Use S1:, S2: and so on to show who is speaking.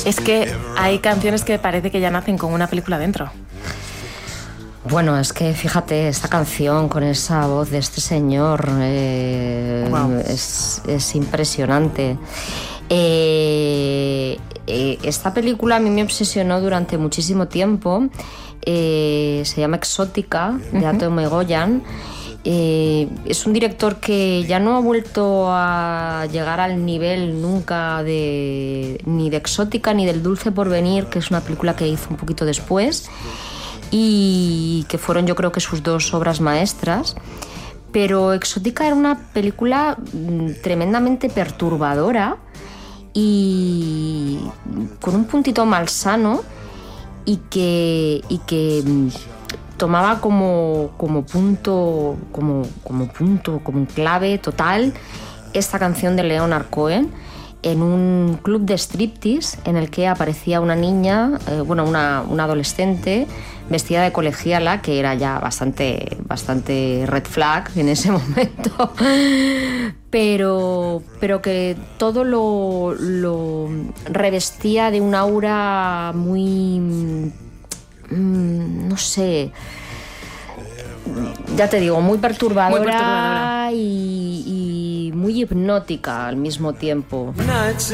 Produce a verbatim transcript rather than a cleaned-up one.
S1: Es que hay canciones que parece que ya nacen con una película dentro.
S2: Bueno, es que fíjate, esta canción con esa voz de este señor eh, wow. es, es impresionante. Eh, eh, esta película a mí me obsesionó durante muchísimo tiempo. Eh, se llama Exótica, de uh-huh. Atom Egoyan. Eh, es un director que ya no ha vuelto a llegar al nivel nunca de ni de Exótica ni del Dulce Porvenir, que es una película que hizo un poquito después y que fueron, yo creo que, sus dos obras maestras. Pero Exótica era una película tremendamente perturbadora y con un puntito malsano y que, y que tomaba como, como punto, como, como punto, como clave total esta canción de Leonard Cohen en un club de striptease en el que aparecía una niña, eh, bueno, una, una adolescente vestida de colegiala, que era ya bastante, bastante red flag en ese momento, pero, pero que todo lo, lo revestía de un aura muy, no sé, ya te digo, muy perturbadora, muy perturbadora. Y, y muy hipnótica al mismo tiempo.
S3: Nights